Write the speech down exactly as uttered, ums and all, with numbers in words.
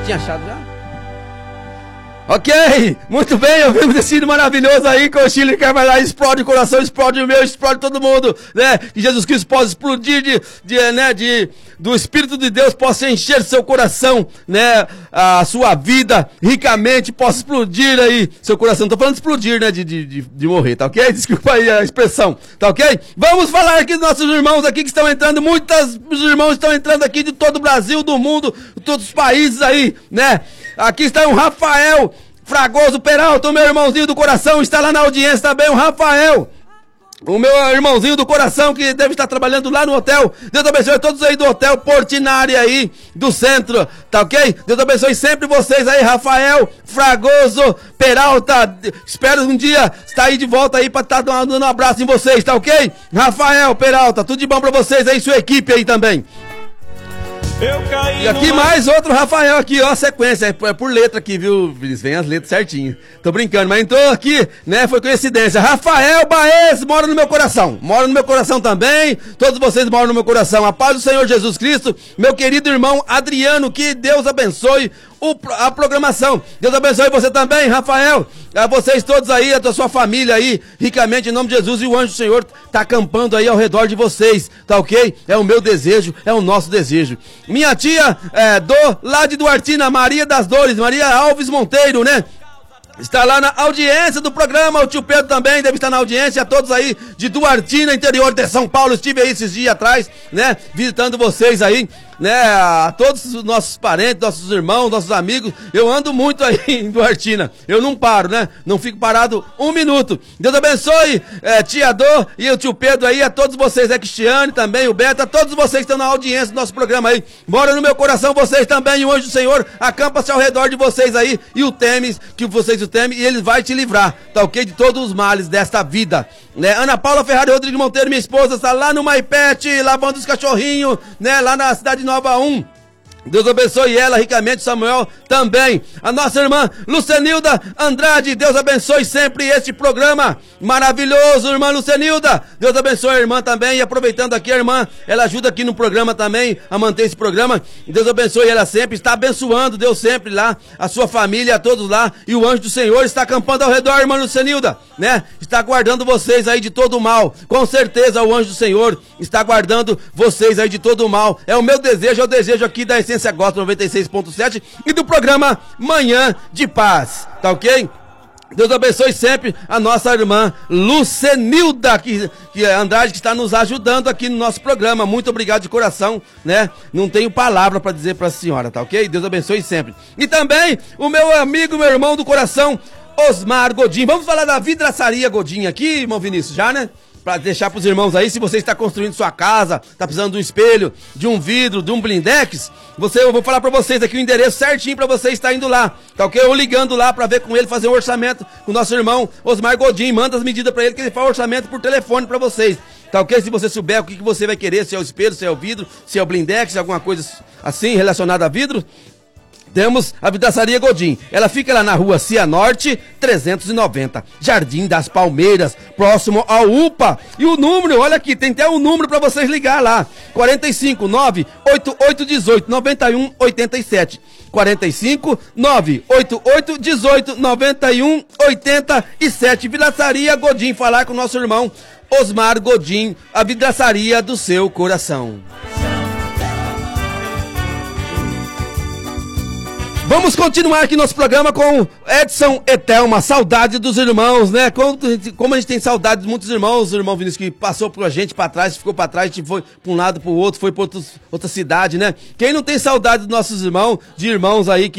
tinha achado já? Ok, muito bem, ouvimos esse hino maravilhoso aí com o Chile que vai lá, explode o coração, explode o meu, explode todo mundo, né? Que Jesus Cristo possa explodir de, de, né, de, do Espírito de Deus, possa encher seu coração, né? A sua vida ricamente, possa explodir aí seu coração. Não tô falando de explodir, né? De, de, de, de morrer, tá ok? Desculpa aí a expressão, tá ok? Vamos falar aqui dos nossos irmãos aqui que estão entrando, muitos irmãos estão entrando aqui de todo o Brasil, do mundo, de todos os países aí, né? Aqui está o Rafael Fragoso Peralta, o meu irmãozinho do coração, está lá na audiência também, o Rafael. O meu irmãozinho do coração que deve estar trabalhando lá no hotel. Deus abençoe todos aí do hotel Portinari aí, do centro, tá ok? Deus abençoe sempre vocês aí, Rafael Fragoso Peralta. Espero um dia estar aí de volta aí pra estar dando um abraço em vocês, tá ok? Rafael Peralta, tudo de bom pra vocês aí, sua equipe aí também. E aqui mais outro Rafael aqui, ó, sequência, é por letra aqui, viu? Eles vêm as letras certinho. Tô brincando, mas entrou aqui, né? Foi coincidência. Rafael Baez mora no meu coração. Mora no meu coração também. Todos vocês moram no meu coração. A paz do Senhor Jesus Cristo. Meu querido irmão Adriano, que Deus abençoe o, a programação. Deus abençoe você também, Rafael. A vocês todos aí, a sua família aí, ricamente em nome de Jesus. E o anjo do Senhor tá acampando aí ao redor de vocês, tá ok? É o meu desejo, é o nosso desejo. Minha tia, é, do lá de Duartina, Maria das Dores, Maria Alves Monteiro, né? Está lá na audiência do programa, o tio Pedro também deve estar na audiência, a todos aí de Duartina, interior de São Paulo, estive aí esses dias atrás, né, visitando vocês aí, né, a todos os nossos parentes, nossos irmãos, nossos amigos, eu ando muito aí em Duartina, eu não paro, né, não fico parado um minuto. Deus abençoe, é, tia Dô e o tio Pedro aí, a todos vocês, a Cristiane também, o Beto, a todos vocês que estão na audiência do nosso programa aí, mora no meu coração vocês também, e o anjo do Senhor acampa-se ao redor de vocês aí, e o temes que vocês o temem, e ele vai te livrar, tá ok? De todos os males desta vida, né? Ana Paula Ferrari Rodrigues Monteiro, minha esposa, está lá no Maipete, lavando os cachorrinhos, né? Lá na Cidade Nova um. Deus abençoe ela ricamente, Samuel também. A nossa irmã Lucenilda Andrade, Deus abençoe sempre este programa maravilhoso, irmã Lucenilda. Deus abençoe a irmã também. E aproveitando aqui, a irmã, ela ajuda aqui no programa também, a manter esse programa. Deus abençoe ela sempre, está abençoando Deus sempre lá, a sua família, a todos lá. E o anjo do Senhor está acampando ao redor, irmã Lucenilda, né? Está guardando vocês aí de todo o mal. Com certeza o anjo do Senhor está guardando vocês aí de todo o mal. É o meu desejo, é o desejo aqui da Essência Gospel noventa e seis ponto sete e do programa Manhã de Paz, tá ok? Deus abençoe sempre a nossa irmã Lucenilda, que, que é Andrade, que está nos ajudando aqui no nosso programa. Muito obrigado de coração, né? Não tenho palavra para dizer para a senhora, tá ok? Deus abençoe sempre. E também o meu amigo, meu irmão do coração, Osmar Godinho. Vamos falar da vidraçaria Godinho aqui, irmão Vinícius, já, né? Para deixar para os irmãos aí, se você está construindo sua casa, está precisando de um espelho, de um vidro, de um blindex, você, eu vou falar para vocês aqui o endereço certinho para você estar indo lá, tá ok? Ou ligando lá para ver com ele, fazer um orçamento com o nosso irmão Osmar Godinho, manda as medidas para ele que ele faz o orçamento por telefone para vocês, tá ok? Se você souber o que, que você vai querer, se é o espelho, se é o vidro, se é o blindex, se é alguma coisa assim relacionada a vidro, temos a Vidraçaria Godinho. Ela fica lá na rua Cianorte trezentos e noventa, Jardim das Palmeiras, próximo ao U P A. E o número, olha aqui, tem até um número para vocês ligar lá. quarenta e cinco, nove oito oito um oito, nove um oito sete. quarenta e cinco, nove oito oito um oito, nove um oito sete. Vidraçaria Godinho, falar com o nosso irmão Osmar Godinho, a vidraçaria do seu coração. Vamos continuar aqui nosso programa com Edson Etelma, saudade dos irmãos, né? Como, como a gente tem saudade de muitos irmãos, o irmão Vinícius que passou por a gente pra trás, ficou pra trás, a gente foi pra um lado, pro outro, foi pra outros, outra cidade, né? Quem não tem saudade dos nossos irmãos, de irmãos aí que